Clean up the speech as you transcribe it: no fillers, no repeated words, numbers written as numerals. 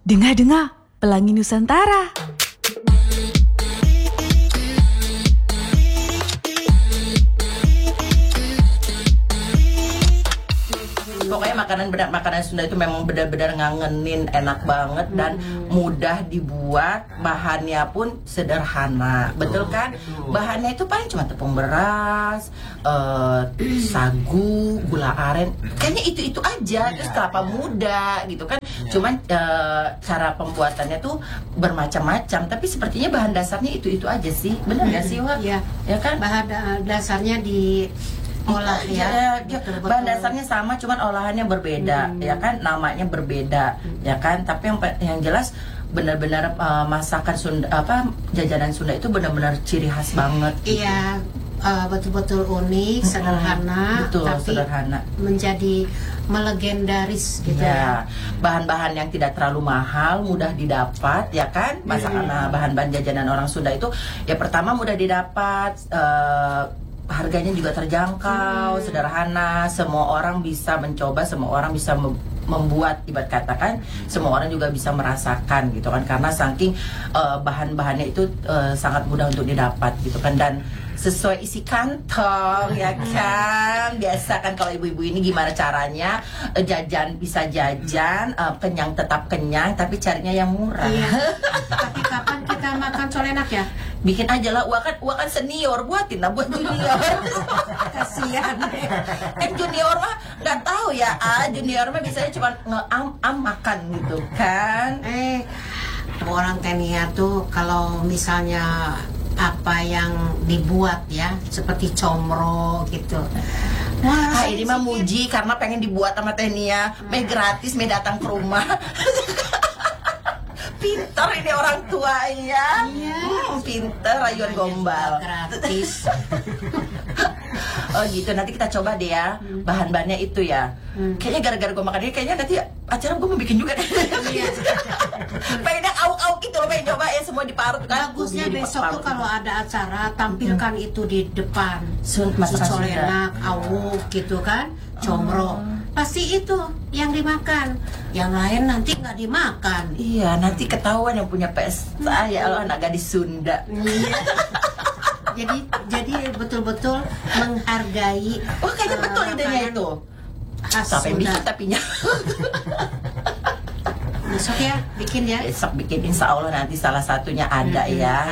Dengar-dengar, Pelangi Nusantara. Pokoknya makanan Sunda itu memang benar-benar ngangenin, enak banget dan mudah dibuat. Bahannya pun sederhana, betul kan? Bahannya itu paling cuma tepung beras, sagu, gula aren. Kayaknya itu aja. Terus kelapa muda gitu kan. Cuman cara pembuatannya tuh bermacam-macam. Tapi sepertinya bahan dasarnya itu aja sih. Benar nggak sih, Wak? Ya, Ya kan? bahan dasarnya di olah ya, bahan dasarnya sama, cuman olahannya berbeda, ya kan, namanya berbeda, ya kan. Tapi yang jelas benar-benar masakan Sunda, jajanan Sunda itu benar-benar ciri khas banget. Iya, betul-betul unik, sederhana, betul, tapi sederhana, menjadi melegendaris gitu ya. Bahan-bahan yang tidak terlalu mahal, mudah didapat, ya kan. Masakan bahan-bahan jajanan orang Sunda itu, ya pertama mudah didapat. Harganya juga terjangkau, sederhana, semua orang bisa mencoba, semua orang bisa membuat, ibarat katakan, semua orang juga bisa merasakan gitu kan, karena saking bahan-bahannya itu sangat mudah untuk didapat gitu kan, dan sesuai isi kantong, ya kan. Biasa kan kalau ibu-ibu ini gimana caranya jajan, bisa jajan kenyang, tetap kenyang, tapi carinya yang murah. Iya. Tapi kapan kita makan colenak ya? Bikin aja lah, Wak kan senior, buatin lah buat junior. Kasihan. Junior mah nggak tahu ya, junior mah biasanya cuma ngeam makan gitu kan. Orang Tenia tuh kalau misalnya apa yang dibuat ya, seperti comro gitu. Wah, ini mah muji karena pengen dibuat sama Tenia, gratis, datang ke rumah. Pinter ini orang tua ya. Pinter, rayuan gombal. Gratis. Oh gitu, nanti kita coba deh ya. Bahan-bahannya itu ya. Kayaknya gara-gara gue makan ini, kayaknya nanti acara gue mau bikin juga. Pengen yang awuk-awuk gitu loh, pengen coba ya semua diparut kan. Bagusnya besok tuh kalau ada acara, tampilkan itu di depan. Masakan Colenak, awuk gitu kan, comro. Pasti itu yang dimakan, yang lain nanti nggak dimakan. Iya, nanti ketahuan yang punya pesta ya Allah, anak gadis Sunda. Jadi betul-betul menghargai. Oh, kayaknya betul idenya itu. Sampai Sunda. bikin tapinya. Besok ya, bikin ya. Besok bikin, insya Allah nanti salah satunya ada ya.